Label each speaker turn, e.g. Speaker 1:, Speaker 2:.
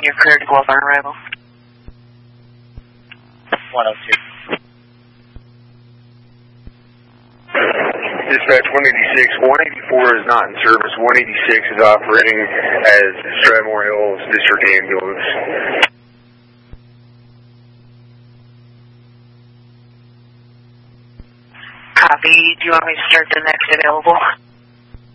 Speaker 1: You're cleared to go up on arrival.
Speaker 2: 102.
Speaker 3: Dispatch 186, 184 is not in service. 186 is operating as Strathmore Hills District Ambulance.
Speaker 1: Copy. Do you want me to start the next available?